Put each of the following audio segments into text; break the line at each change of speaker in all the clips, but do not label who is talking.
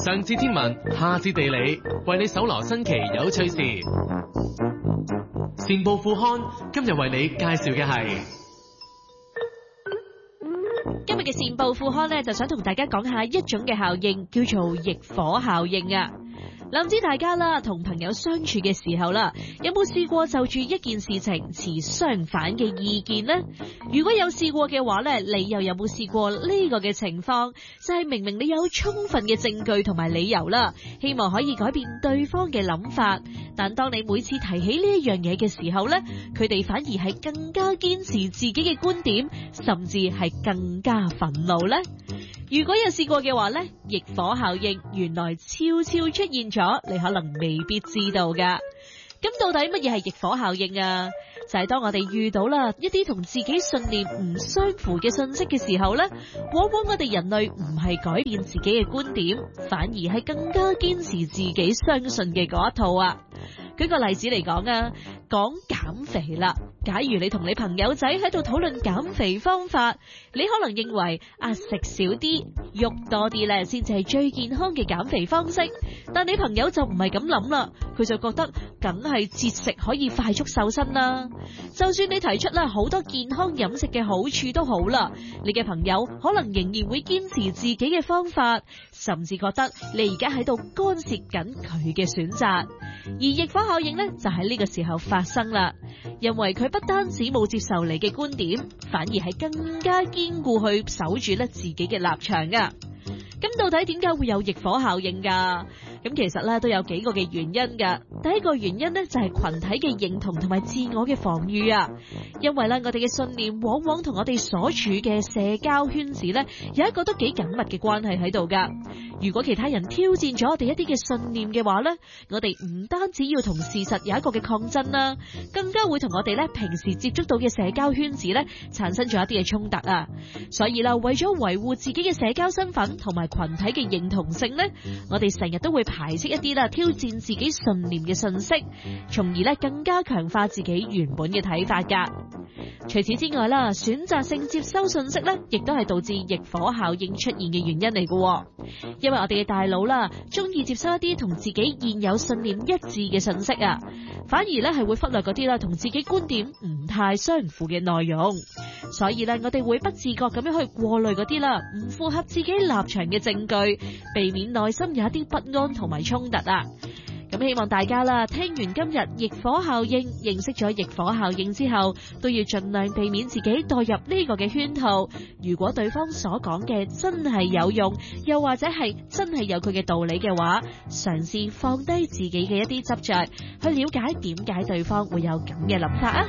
上至天文，下至地理，為你搜羅新奇有趣事。善報副刊今日為你介紹嘅係
今日嘅善報副刊呢，就想同大家講下一種嘅效應，叫做逆火效應啊！唔知大家啦，同朋友相處嘅時候啦，有冇試過就住一件事情持相反嘅意見呢？如果有試過嘅話呢，你又有冇試過呢個嘅情況？就係明明你有充分嘅證據同埋理由啦，希望可以改變對方嘅諗法，但當你每次提起呢一樣嘢嘅時候呢，佢哋反而係更加堅持自己嘅觀點，甚至係更加憤怒呢。如果有試過嘅話呢，逆火效應原來悄悄出現咗，你可能未必知道噶。咁到底乜嘢係逆火效應啊？就係當我哋遇到啦一啲同自己信念唔相符嘅信息嘅時候呢，往往我哋人類唔係改變自己嘅觀點，反而係更加堅持自己相信嘅嗰一套啊。舉個例子嚟講啊，講減肥啦。假如你同你朋友仔喺度討論減肥方法，你可能認為食少啲、喐多啲咧，先至係最健康嘅減肥方式。但你朋友就唔係咁諗啦，佢就覺得梗係節食可以快速瘦身啦。就算你提出啦好多健康飲食嘅好處都好啦，你嘅朋友可能仍然會堅持自己嘅方法，甚至覺得你而家喺度干涉緊佢嘅選擇。而逆火效應呢，就喺呢個時候發生啦，因為佢不單止冇接受你嘅觀點，反而係更加堅固去守住咧自己嘅立場噶。咁到底點解會有逆火效應噶？咁其實咧都有幾個嘅原因噶。第一個原因呢，就係群體嘅認同同埋自我嘅防禦啊。因為咧我哋嘅信念往往同我哋所處嘅社交圈子呢，有一個都幾緊密嘅關係喺度噶。如果其他人挑戰咗我哋一啲嘅信念嘅話呢，我哋唔單止要同事實有一個嘅抗爭啦，更加會同我哋咧平時接觸到嘅社交圈子咧產生咗一啲嘅衝突啊。所以啦，為咗維護自己嘅社交身份同埋群體嘅認同性呢，我哋成日都會排斥一啲啦挑戰自己信念嘅信息，從而咧更加強化自己原本嘅睇法噶。除此之外啦，選擇性接收信息咧，亦都係導致逆火效應出現嘅原因嚟嘅。因為我哋嘅大腦啦，中意接收一啲同自己現有信念一致嘅信息啊，反而咧係會忽略嗰啲啦同自己觀點唔太相符嘅內容。所以咧，我哋會不自覺咁樣去過濾嗰啲啦唔符合自己立場嘅證據，避免內心有一啲不安同埋衝突啊。咁希望大家啦，聽完今日逆火效應，認識咗逆火效應之後，都要盡量避免自己墮入呢個嘅圈套。如果對方所講嘅真係有用，又或者係真係有佢嘅道理嘅話，嘗試放低自己嘅一啲執着，去了解點解對方會有咁嘅諗法啊！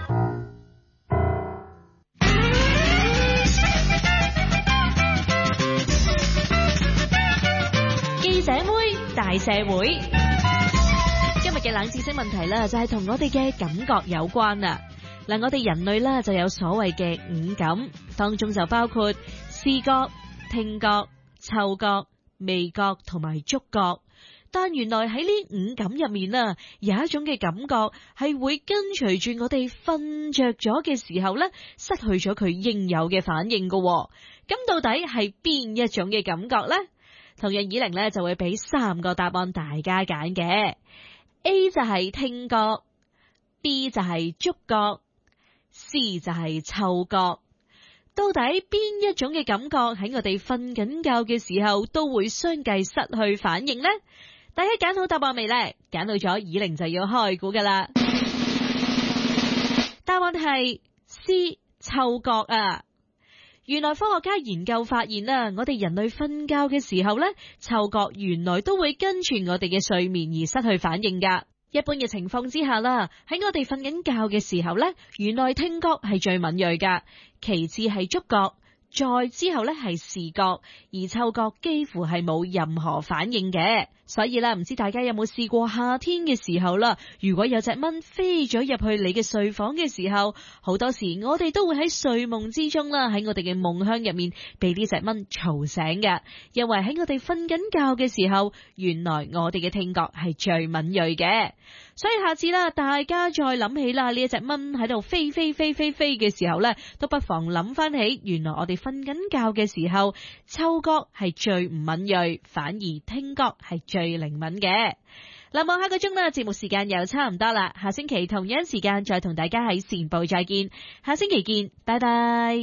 記者妹大社會。今日嘅冷知識問題啦，就係同我哋嘅感覺有關啊。嗱，我哋人類啦就有所謂嘅五感，當中就包括視覺、聽覺、嗅覺、味覺同埋觸覺。但原來喺呢五感入面啊，有一種嘅感覺係會跟隨住我哋瞓着咗嘅時候咧，失去咗佢應有嘅反應噶。咁到底係邊一種嘅感覺咧？同樣以玲咧就會俾3個答案大家揀嘅。A 就係聽覺， B 就係觸覺， C 就係嗅覺。到底邊一種嘅感覺喺我哋瞓緊覺嘅時候都會相繼失去反應呢？大家揀好答案未呢？揀到咗，以玲就要開估噶啦。答案係 C， 嗅覺啊！原來科學家研究發現啊，我哋人類瞓覺嘅時候呢，嗅覺原來都會跟住我哋嘅睡眠而失去反應噶。一般嘅情況之下啦，喺我哋瞓緊覺嘅時候呢，原來聽覺係最敏銳噶，其次係觸覺，再之後呢係視覺，而嗅覺幾乎係冇任何反應嘅。所以啦，唔知大家有冇試過夏天嘅時候啦，如果有隻蚊飛咗入去你嘅睡房嘅時候，好多時我哋都會喺睡夢之中啦，喺我哋嘅夢鄉入面被呢隻蚊嘈醒嘅。因為喺我哋瞓緊覺嘅時候，原來我哋嘅聽覺係最敏銳嘅。 所以下次啦，大家再諗起啦呢一隻蚊喺度飛嘅時候呢，都不妨諗翻起，原來我哋瞓緊覺嘅時候，嗅覺係最唔敏銳，反而聽覺係最靈敏嘅。嗱，望下個鐘啦，節目時間又差唔多啦，下星期同樣時間再同大家喺前報再見，下星期見，拜拜。